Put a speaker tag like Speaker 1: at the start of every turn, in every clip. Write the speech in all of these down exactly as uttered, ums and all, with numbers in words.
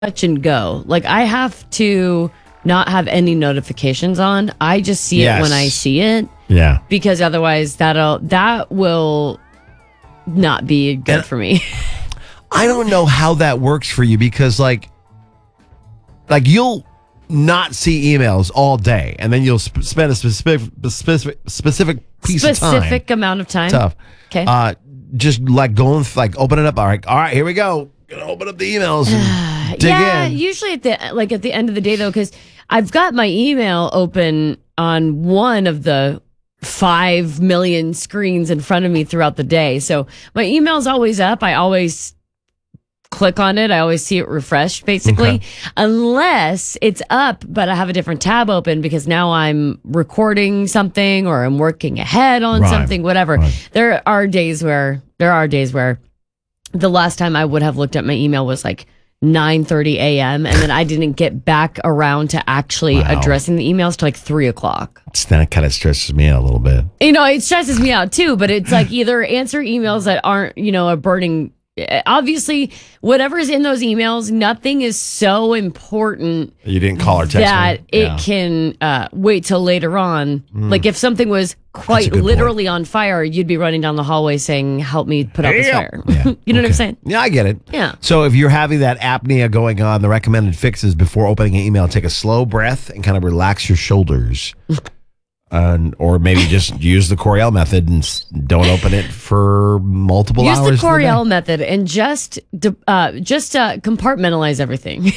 Speaker 1: touch and go. Like I have to not have any notifications on. I just see
Speaker 2: Yes.
Speaker 1: it when I see it.
Speaker 2: Yeah.
Speaker 1: Because otherwise that'll that will not be good
Speaker 2: And-
Speaker 1: for me.
Speaker 2: I don't know how that works for you because like like you'll not see emails all day and then you'll sp- spend a specific specific specific piece
Speaker 1: Specific
Speaker 2: of time.
Speaker 1: amount of time.
Speaker 2: Tough.
Speaker 1: Okay.
Speaker 2: Uh just like going like open it up. All right. All right, here we go. Gonna open up the emails and dig
Speaker 1: yeah,
Speaker 2: in.
Speaker 1: usually at the like at the end of the day though, because I've got my email open on one of the five million screens in front of me throughout the day. So my email's always up. I always click on it. I always see it refreshed, basically,
Speaker 2: Okay.
Speaker 1: unless it's up, but I have a different tab open because now I'm recording something or I'm working ahead on
Speaker 2: Right.
Speaker 1: something, whatever.
Speaker 2: Right.
Speaker 1: There are days where there are days where the last time I would have looked at my email was like nine thirty a.m. and then I didn't get back around to actually
Speaker 2: Wow.
Speaker 1: addressing the emails till like three o'clock.
Speaker 2: That kind of stresses me out a little bit.
Speaker 1: You know, it stresses me out too, but it's like either answer emails that aren't, you know, a burning. Obviously, whatever's in those emails, nothing is so important
Speaker 2: You didn't call or text
Speaker 1: that
Speaker 2: me?
Speaker 1: it
Speaker 2: Yeah.
Speaker 1: can uh, wait till later on. Like if something was quite
Speaker 2: good point.
Speaker 1: literally on fire, you'd be running down the hallway saying, "Help me put out this
Speaker 2: Help."
Speaker 1: fire."
Speaker 2: Yeah.
Speaker 1: You know what I'm
Speaker 2: Okay.
Speaker 1: saying?
Speaker 2: Yeah, I get it.
Speaker 1: Yeah.
Speaker 2: So if you're having that apnea going on, the recommended fixes before opening an email, take a slow breath and kind of relax your shoulders. And or maybe just use the Coriel method and s- don't open it for multiple
Speaker 1: Use
Speaker 2: hours.
Speaker 1: the
Speaker 2: of day.
Speaker 1: Coriel method and just de- uh, just uh, compartmentalize everything.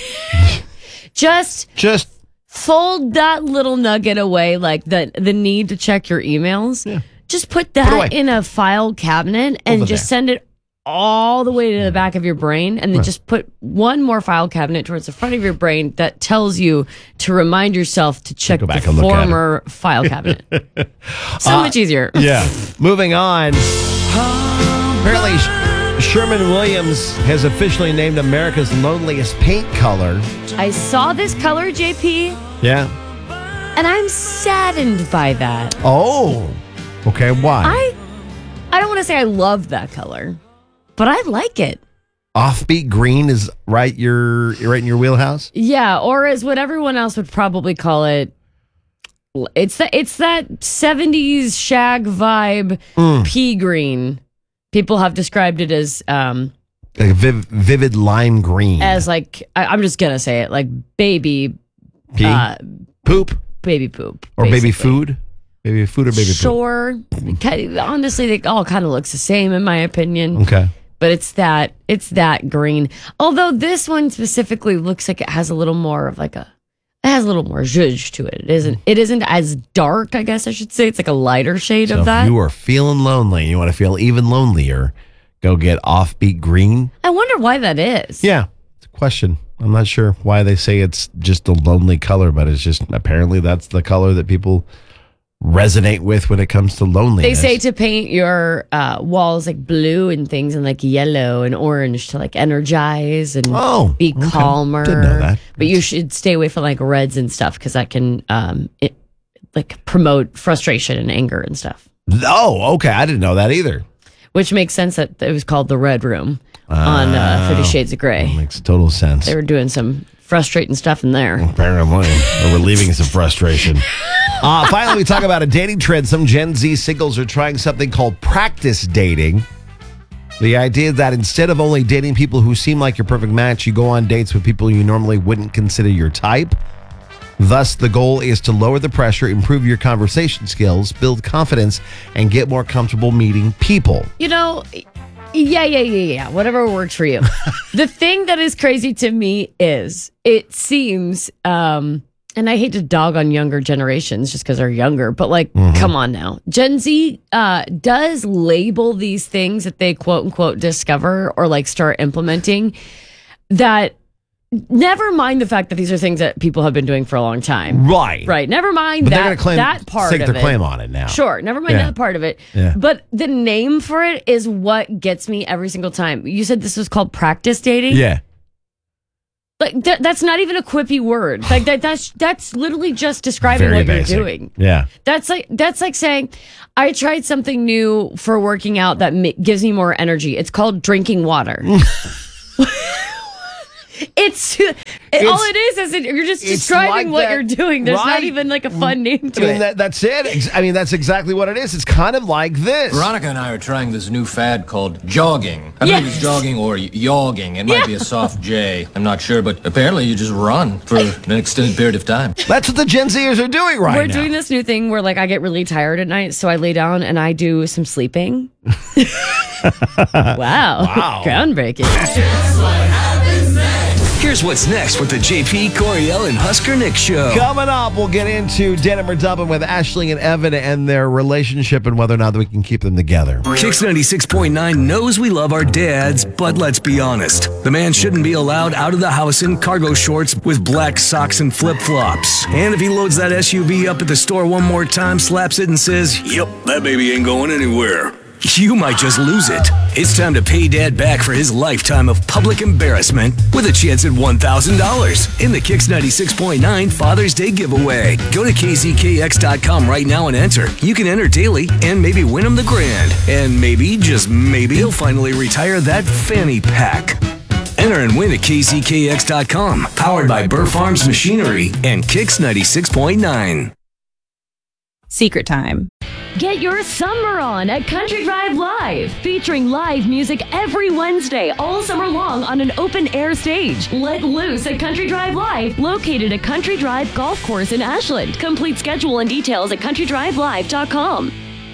Speaker 1: Just
Speaker 2: Just
Speaker 1: fold that little nugget away, like the the need to check your emails.
Speaker 2: Yeah.
Speaker 1: Just put
Speaker 2: it
Speaker 1: that
Speaker 2: away.
Speaker 1: in a file cabinet and
Speaker 2: Over
Speaker 1: just
Speaker 2: there.
Speaker 1: send it all the way to the back of your brain, and then just put one more file cabinet towards the front of your brain that tells you to remind yourself to check
Speaker 2: Go back
Speaker 1: the
Speaker 2: and look at it.
Speaker 1: former file cabinet. So much easier.
Speaker 2: yeah. Moving on. Apparently, Sh- Sherman Williams has officially named America's loneliest paint color.
Speaker 1: I saw this color, J P,
Speaker 2: Yeah.
Speaker 1: and I'm saddened by that.
Speaker 2: Oh. Okay. Why?
Speaker 1: I I don't want to say I love that color, but I like it.
Speaker 2: Offbeat green is right. Your right in your wheelhouse.
Speaker 1: Yeah, or as what everyone else would probably call it, it's that it's that seventies shag vibe,
Speaker 2: Mm.
Speaker 1: pea green. People have described it as um
Speaker 2: Like viv- vivid lime green.
Speaker 1: as like I, I'm just gonna say it like baby
Speaker 2: Pea?
Speaker 1: uh,
Speaker 2: Poop
Speaker 1: baby poop
Speaker 2: or baby
Speaker 1: basically.
Speaker 2: food. Baby food or baby
Speaker 1: Sure, Kind- honestly, they all kind of looks the same in my opinion.
Speaker 2: poop. Okay.
Speaker 1: But it's that it's that green. Although this one specifically looks like it has a little more of like a it has a little more zhuzh to it. It isn't it isn't as dark, I guess I should say. It's like a lighter shade
Speaker 2: So
Speaker 1: of
Speaker 2: if
Speaker 1: that.
Speaker 2: you are feeling lonely, you want to feel even lonelier, go get offbeat green.
Speaker 1: I wonder why that is.
Speaker 2: Yeah, it's a question. I'm not sure why they say it's just a lonely color, but it's just apparently that's the color that people resonate with when it comes to
Speaker 1: They
Speaker 2: loneliness.
Speaker 1: say to paint your uh, walls like blue and things and like yellow and orange to like energize and
Speaker 2: Oh,
Speaker 1: be
Speaker 2: okay.
Speaker 1: calmer.
Speaker 2: Didn't know that.
Speaker 1: But you should stay away from like reds and stuff because that can um it like promote frustration and anger and stuff.
Speaker 2: Oh, okay. I didn't know that either.
Speaker 1: Which makes sense that it was called the Red Room on uh, Fifty Shades of Grey.
Speaker 2: Makes total sense.
Speaker 1: They were doing some frustrating stuff in there.
Speaker 2: Apparently, or relieving some frustration. Uh, finally, we talk about a dating trend. Some Gen Z singles are trying something called practice dating. The idea that instead of only dating people who seem like your perfect match, you go on dates with people you normally wouldn't consider your type. Thus, the goal is to lower the pressure, improve your conversation skills, build confidence, and get more comfortable meeting people.
Speaker 1: You know, yeah, yeah, yeah, yeah. Whatever works for you. The thing that is crazy to me is it seems, um, and I hate to dog on younger generations just because they're younger, but like, come on now. Gen Z uh, does label these things that they quote unquote discover or like start implementing that never mind the fact that these are things that people have been doing for a long time.
Speaker 2: Right.
Speaker 1: Right. Never mind
Speaker 2: But they're
Speaker 1: that,
Speaker 2: going to claim
Speaker 1: that part
Speaker 2: stake
Speaker 1: of
Speaker 2: their
Speaker 1: it.
Speaker 2: claim on it now.
Speaker 1: Sure, never mind
Speaker 2: Yeah.
Speaker 1: that part of it.
Speaker 2: Yeah.
Speaker 1: But the name for it is what gets me every single time. You said this was called practice dating?
Speaker 2: Yeah.
Speaker 1: Like th- that's not even a quippy word. Like that that's that's literally just describing
Speaker 2: Very
Speaker 1: what
Speaker 2: basic.
Speaker 1: you're doing.
Speaker 2: Yeah.
Speaker 1: That's like that's like saying I tried something new for working out that ma- gives me more energy. It's called drinking water. It's, it,
Speaker 2: It's-
Speaker 1: all it is is it, you're just
Speaker 2: it's
Speaker 1: describing
Speaker 2: like
Speaker 1: what
Speaker 2: that-
Speaker 1: you're doing. There's
Speaker 2: right.
Speaker 1: not even like a fun name to
Speaker 2: I mean,
Speaker 1: it.
Speaker 2: that, that's it. Ex- I mean, that's exactly what it is. It's kind of like this.
Speaker 3: Veronica and I are trying this new fad called jogging. I
Speaker 1: Yes.
Speaker 3: believe it's jogging or y- yogging. It might be a soft J. I'm not sure, but apparently you just run for an extended period of time.
Speaker 2: That's what the Gen Zers are doing right
Speaker 1: We're
Speaker 2: now.
Speaker 1: doing this new thing where like I get really tired at night, so I lay down and I do some sleeping. wow.
Speaker 2: Wow.
Speaker 1: Groundbreaking.
Speaker 4: Here's what's next with the J P, Coriel, and Husker Nick show.
Speaker 2: Coming up, we'll get into Denim or Dubbin with Ashley and Evan and their relationship and whether or not we can keep them together.
Speaker 4: Kix ninety-six point nine knows we love our dads, but let's be honest. The man shouldn't be allowed out of the house in cargo shorts with black socks and flip-flops. And if he loads that S U V up at the store one more time, slaps it and says, "Yep, that baby ain't going anywhere," you might just lose it. It's time to pay Dad back for his lifetime of public embarrassment with a chance at one thousand dollars in the Kix ninety-six point nine Father's Day giveaway. Go to K Z K X dot com right now and enter. You can enter daily and maybe win him the grand. And maybe, just maybe, he'll finally retire that fanny pack. Enter and win at K Z K X dot com. Powered by Burr Farms Machinery and Kix ninety-six point nine.
Speaker 5: Secret time.
Speaker 1: Get your summer on at Country Drive Live, featuring live music every Wednesday all summer long on an open-air stage. Let loose at Country Drive Live, located at Country Drive Golf Course in Ashland. Complete schedule and details at country drive live dot com.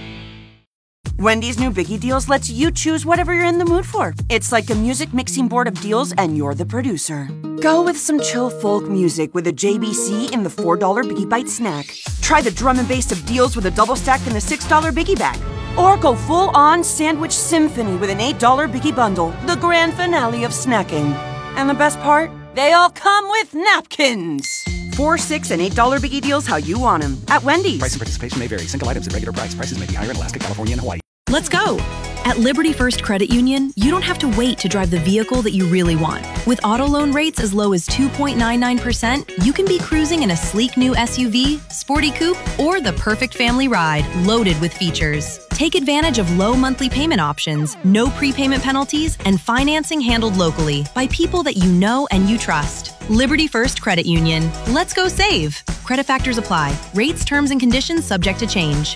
Speaker 6: Wendy's new Biggie Deals lets you choose whatever you're in the mood for. It's like a music mixing board of deals, and you're the producer. Go with some chill folk music with a J B C in the four dollar Biggie Bite snack. Try the drum and bass of deals with a double stack in the six dollar Biggie bag. Or go full-on sandwich symphony with an eight dollar Biggie bundle, the grand finale of snacking. And the best part? They all come with napkins. Four, six, and eight dollar Biggie Deals how you want them at Wendy's.
Speaker 7: Price and participation may vary. Single items at regular price. Prices may be higher in Alaska, California, and Hawaii.
Speaker 5: Let's go! At Liberty First Credit Union, you don't have to wait to drive the vehicle that you really want. With auto loan rates as low as two point nine nine percent, you can be cruising in a sleek new S U V, sporty coupe, or the perfect family ride loaded with features. Take advantage of low monthly payment options, no prepayment penalties, and financing handled locally by people that you know and you trust. Liberty First Credit Union. Let's go save. Credit factors apply. Rates, terms, and conditions subject to change.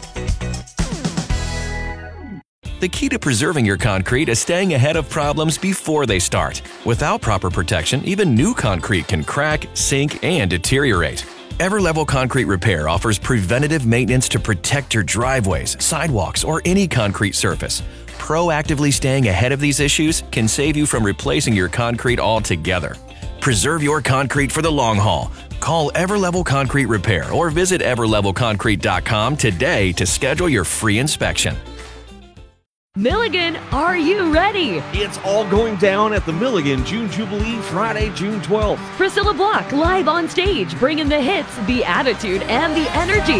Speaker 8: The key to preserving your concrete is staying ahead of problems before they start. Without proper protection, even new concrete can crack, sink, and deteriorate. Everlevel Concrete Repair offers preventative maintenance to protect your driveways, sidewalks, or any concrete surface. Proactively staying ahead of these issues can save you from replacing your concrete altogether. Preserve your concrete for the long haul. Call Everlevel Concrete Repair or visit ever level concrete dot com today to schedule your free inspection.
Speaker 1: Milligan, are you ready?
Speaker 9: It's all going down at the Milligan June Jubilee, Friday, June twelfth.
Speaker 1: Priscilla Block live on stage, bringing the hits, the attitude, and the energy.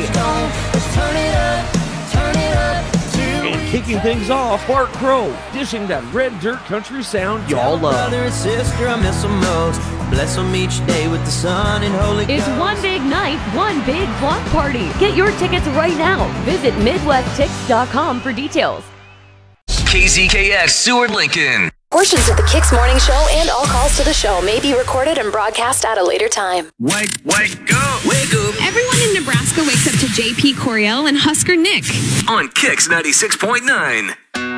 Speaker 9: And kicking things off, Bart Crow, dishing that red dirt country sound y'all love.
Speaker 10: Brother and sister, I miss them most. Bless them each day with the sun and holy
Speaker 1: It's
Speaker 10: ghost.
Speaker 1: one big night, one big block party. Get your tickets right now. Visit midwest tix dot com for details.
Speaker 4: K Z K X Seward Lincoln.
Speaker 11: Portions of the Kix Morning Show and all calls to the show may be recorded and broadcast at a later time.
Speaker 4: Wake, wake up, wake up.
Speaker 12: Everyone in Nebraska wakes up to J P, Coriel, and Husker Nick
Speaker 4: On Kix ninety-six point nine.